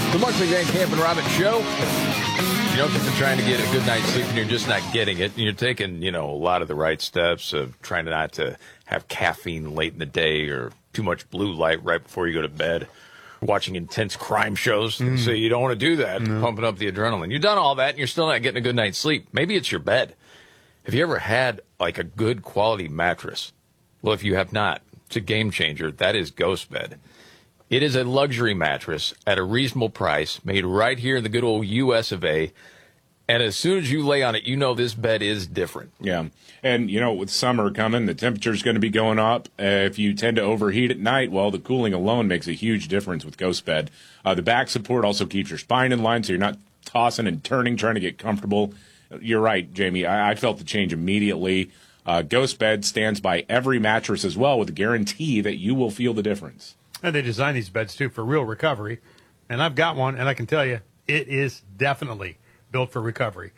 The Mark McVay Camp and Robbins Show. You know, if you're trying to get a good night's sleep and you're just not getting it, and you're taking, a lot of the right steps of trying not to have caffeine late in the day or too much blue light right before you go to bed, watching intense crime shows, so you don't want to do that, pumping up the adrenaline. You've done all that and you're still not getting a good night's sleep. Maybe it's your bed. Have you ever had, like, a good quality mattress? Well, if you have not, it's a game changer. That is Ghost Bed. It is a luxury mattress at a reasonable price, made right here in the good old U.S. of A. And as soon as you lay on it, you know this bed is different. Yeah. And, with summer coming, the temperature's going to be going up. If you tend to overheat at night, well, the cooling alone makes a huge difference with Ghost Bed. The back support also keeps your spine in line, so you're not tossing and turning, trying to get comfortable. You're right, Jamie. I felt the change immediately. Ghost Bed stands by every mattress as well with a guarantee that you will feel the difference. And they design these beds, too, for real recovery. And I've got one, and I can tell you, it is definitely built for recovery.